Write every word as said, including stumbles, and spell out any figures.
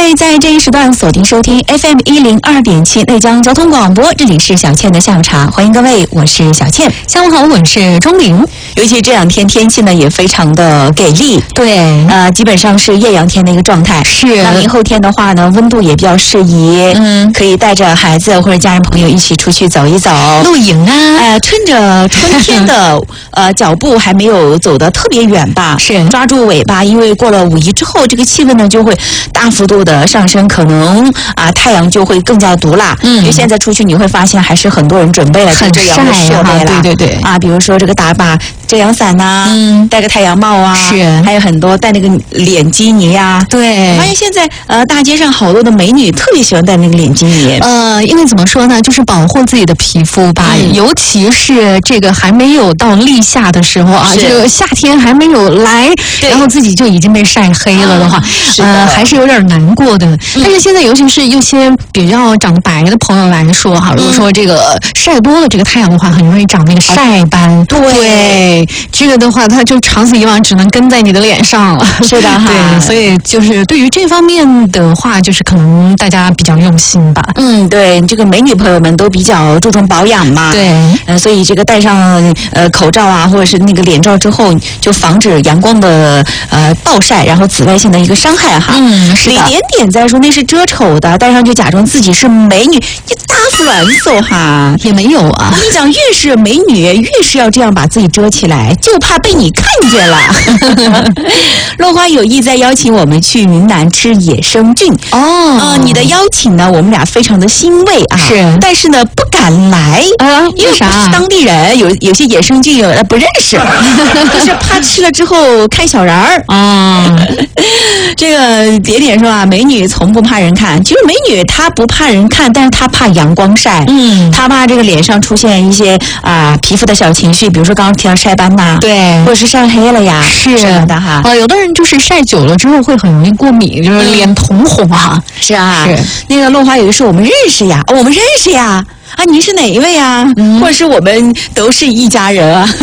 位在这一时段锁定收听 F M 一零二点七内江交通广播，这里是小倩的下午茶，欢迎各位，我是小倩。 下午好，我是钟玲。 尤其这两天天气呢也非常的给力， 对， 呃，基本上是艳阳天的一个状态。 是， 那明后天的话呢，温度也比较适宜，嗯，可以带着孩子或者家人朋友一起出去走一走， 露营啊， 呃，趁着春天的呃脚步还没有走得特别远吧， 是抓住尾巴，因为过了五一之后，这个气温呢就会大幅度的上升，可能啊、呃、太阳就会更加毒辣。嗯，因为现在出去你会发现，还是很多人准备了遮阳的设备了， 对对对， 啊，比如说这个打把遮阳伞呐、啊，嗯，戴个太阳帽啊， 是， 还有很多戴那个脸基尼呀、啊， 对。 我发现现在呃大街上好多的美女特别喜欢戴那个脸基尼， 呃，因为怎么说呢，就是保护自己的皮肤吧，嗯、尤其是这个还没有到立夏的时候啊，这个夏天还没有来，然后自己就已经被晒黑了的话，啊、呃，还是有点难过的。嗯、但是现在，尤其是有些比较长白的朋友来说哈，如果说这个晒多了这个太阳的话，很容易长那个晒斑。对。对，这个的话，它就长此以往只能跟在你的脸上了。 是的哈， 对，所以就是对于这方面的话，就是可能大家比较用心吧。 嗯，对，这个美女朋友们都比较注重保养嘛。 对， 呃，所以这个戴上呃口罩啊，或者是那个脸罩之后，就防止阳光的呃暴晒，然后紫外线的一个伤害哈。 嗯，是的。 李点点在说那是遮丑的，戴上就假装自己是美女，你大夫乱搜哈， 也没有啊。 我跟你讲，越是美女，越是要这样把自己遮起来，就怕被你看见了。落花有意在邀请我们去云南吃野生菌哦， 呃，你的邀请呢，我们俩非常的欣慰啊， 是， 但是呢不敢来啊， 因为不是当地人，有有些野生菌有不认识，就是怕吃了之后看小人儿啊。 这个点点说啊，美女从不怕人看，其实美女她不怕人看，但是她怕阳光晒， 嗯， 她怕这个脸上出现一些啊、呃、皮肤的小情绪，比如说刚刚提到晒斑呐， 对， 或者是晒黑了呀， 是的哈。 啊，有的人就是晒久了之后会很容易过敏，就是脸通红啊。 是啊， 是那个落花有一说我们认识呀，哦，我们认识呀。啊，您是哪一位啊？嗯、或者是我们都是一家人啊？